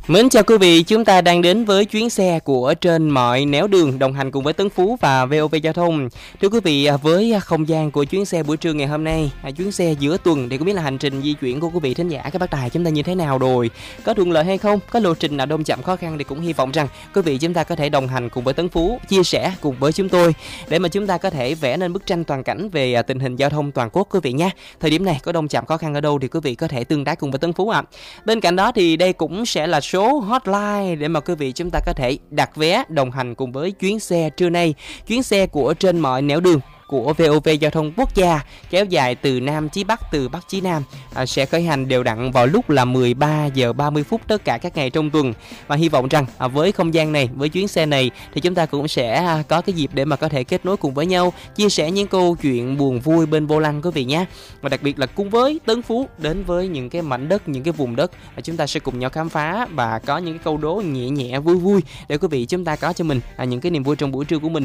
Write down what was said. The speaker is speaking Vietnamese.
Mến chào quý vị, chúng ta đang đến với chuyến xe của trên mọi nẻo đường đồng hành cùng với Tấn Phú và VOV Giao thông. Thưa quý vị, với không gian của chuyến xe buổi trưa ngày hôm nay, chuyến xe giữa tuần thì không biết là hành trình di chuyển của quý vị thính giả các bác tài chúng ta như thế nào rồi? Có thuận lợi hay không? Có lộ trình nào đông chậm khó khăn thì cũng hy vọng rằng quý vị chúng ta có thể đồng hành cùng với Tấn Phú, chia sẻ cùng với chúng tôi để mà chúng ta có thể vẽ nên bức tranh toàn cảnh về tình hình giao thông toàn quốc quý vị nhé. Thời điểm này có đông chậm khó khăn ở đâu thì quý vị có thể tương tác cùng với Tấn Phú ạ. Bên cạnh đó thì đây cũng sẽ là số hotline để mà quý vị chúng ta có thể đặt vé đồng hành cùng với chuyến xe trưa nay, chuyến xe của trên mọi nẻo đường của VOV Giao thông Quốc gia kéo dài từ Nam chí Bắc, từ Bắc chí Nam, sẽ khởi hành đều đặn vào lúc là 13 giờ 30 phút tất cả các ngày trong tuần. Và hy vọng rằng với không gian này, với chuyến xe này thì chúng ta cũng sẽ có cái dịp để mà có thể kết nối cùng với nhau, chia sẻ những câu chuyện buồn vui bên vô lăng quý vị nhé. Và đặc biệt là cùng với Tấn Phú đến với những cái mảnh đất, những cái vùng đất chúng ta sẽ cùng nhau khám phá và có những cái câu đố nhẹ nhẹ vui vui để quý vị chúng ta có cho mình những cái niềm vui trong buổi trưa của mình.